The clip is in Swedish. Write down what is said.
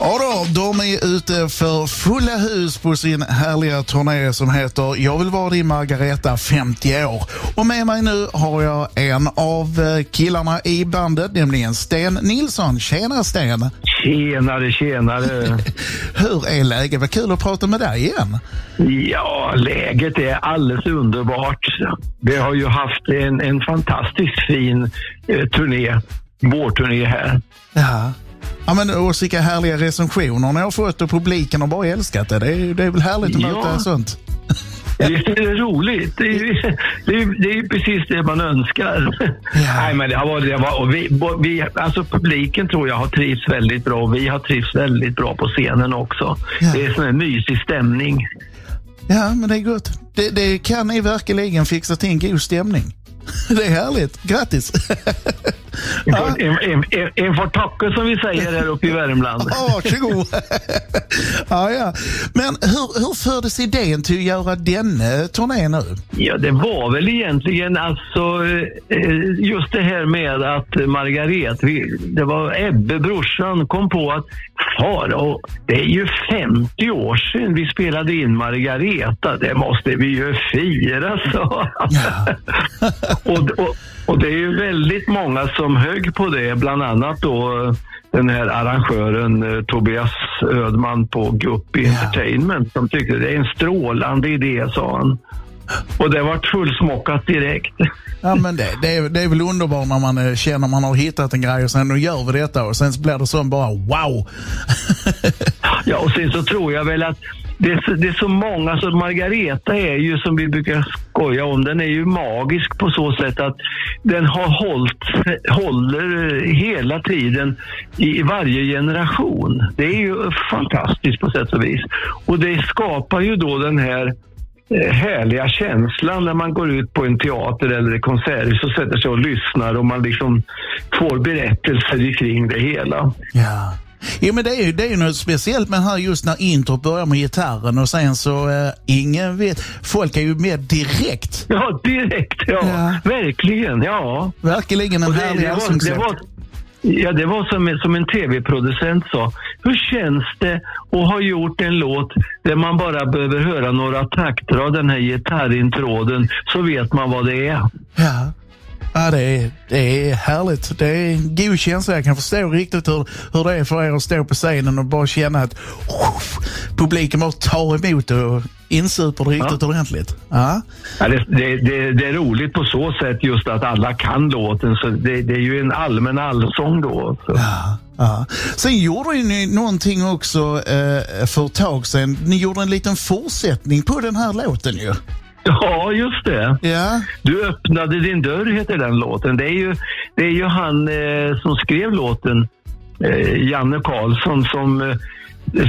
Ja då, de är ute för fulla hus på sin härliga turné som heter Jag vill vara din Margareta 50 år. Och med mig nu har jag en av killarna i bandet, nämligen Sten Nilsson. Tjena Sten! Tjenare! Hur är läget? Vad kul att prata med dig igen. Ja, läget är alldeles underbart. Vi har ju haft en fantastiskt fin vårturné här. Ja, men och vilka härliga recensioner ni har fått och publiken har bara älskat det. Det är väl härligt att möta sånt. Det är roligt. Det är precis det man önskar. Ja. Nej, men det var och vi alltså publiken tror jag har trivts väldigt bra och vi har trivts väldigt bra på scenen också. Ja. Det är sån en mysig stämning. Ja, men det är gott. Det kan ni verkligen fixa till en god stämning. Det är härligt. Grattis! En får tacka som vi säger här uppe i Värmland. Varsågod! Ja. Men hur fördes idén till att göra denna turné nu? Ja, det var väl egentligen alltså just det här med att Margareta, det var Ebbe, brorsan, kom på att och det är ju 50 år sedan vi spelade in Margareta. Det måste vi ju fira, så. Ja. Och det är ju väldigt många som högg på det, bland annat då den här arrangören Tobias Ödman på Guppy Entertainment, som tyckte det är en strålande idé, sa han. Och det var fullsmockat direkt. Ja, men det är väl underbart när man känner man har hittat en grej och sen nu gör vi detta och sen blir det så bara wow. Ja, och sen så tror jag väl att det är så många, så Margareta är ju, som vi brukar skoja om, den är ju magisk på så sätt att den håller hela tiden i varje generation. Det är ju fantastiskt på sätt och vis. Och det skapar ju då den här härliga känslan när man går ut på en teater eller en konsert och sätter sig och lyssnar och man liksom får berättelser kring det hela. Ja. Ja, men det är ju något speciellt med här just när intro börjar med gitarren och sen så ingen vet. Folk är ju med direkt. Ja, direkt, ja. Verkligen, ja. Verkligen en härlig allsångssätt. Ja, det var som en tv-producent sa. Hur känns det att ha gjort en låt där man bara behöver höra några takter av den här gitarrintråden, så vet man vad det är. Ja, det är härligt. Det är en god känsla. Jag kan förstå riktigt hur det är för er att stå på scenen och bara känna att publiken bara tar emot och insuper det riktigt ordentligt. Ja, det är roligt på så sätt just att alla kan låten, så det är ju en allmän allsång då. Så. Ja. Sen gjorde ni någonting också för ett tag sedan. Ni gjorde en liten fortsättning på den här låten ju. Ja, just det. Ja. Du öppnade din dörr heter den låten. Det är ju han som skrev låten, Janne Karlsson, som